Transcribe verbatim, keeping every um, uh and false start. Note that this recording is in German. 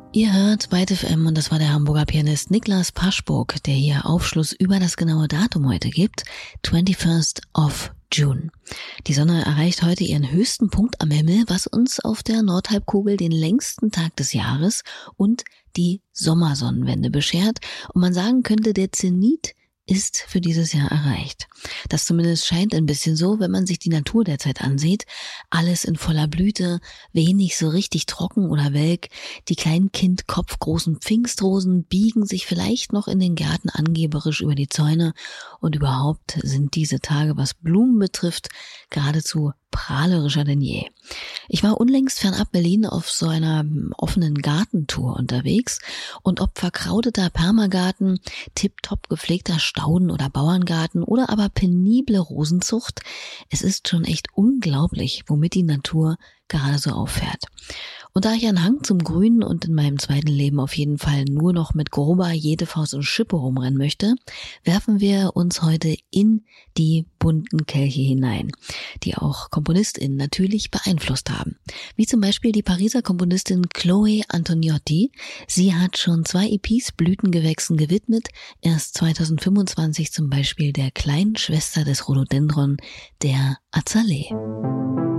Ihr hört Byte F M und das war der Hamburger Pianist Niklas Paschburg, der hier Aufschluss über das genaue Datum heute gibt, twenty-first of June. Die Sonne erreicht heute ihren höchsten Punkt am Himmel, was uns auf der Nordhalbkugel den längsten Tag des Jahres und die Sommersonnenwende beschert und man sagen könnte, der Zenit ist für dieses Jahr erreicht. Das zumindest scheint ein bisschen so, wenn man sich die Natur derzeit ansieht. Alles in voller Blüte, wenig so richtig trocken oder welk. Die kleinen kindkopfgroßen Pfingstrosen biegen sich vielleicht noch in den Gärten angeberisch über die Zäune und überhaupt sind diese Tage, was Blumen betrifft, geradezu prahlerischer denn je. Ich war unlängst fernab Berlin auf so einer offenen Gartentour unterwegs und ob verkrauteter Permagarten, tipptopp gepflegter Stauden- oder Bauerngarten oder aber penible Rosenzucht, es ist schon echt unglaublich, womit die Natur gerade so auffährt. Und da ich einen Hang zum Grünen und in meinem zweiten Leben auf jeden Fall nur noch mit grober jede Faust und Schippe rumrennen möchte, werfen wir uns heute in die bunten Kelche hinein, die auch KomponistInnen natürlich beeinflusst haben. Wie zum Beispiel die Pariser Komponistin Chloe Antoniotti. Sie hat schon zwei E Ps Blütengewächsen gewidmet, erst zweitausendfünfundzwanzig zum Beispiel der kleinen Schwester des Rhododendron, der Azalee.